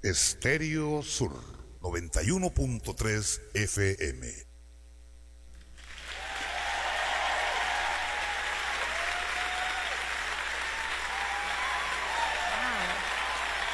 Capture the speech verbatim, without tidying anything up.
Estéreo Sur noventa y uno punto tres F M.